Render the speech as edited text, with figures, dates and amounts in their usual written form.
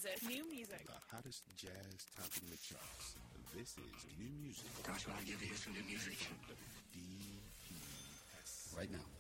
music. New music. The hottest jazz topping the charts. This is new music. Gosh, I want to give you some new music. DPS. Right now.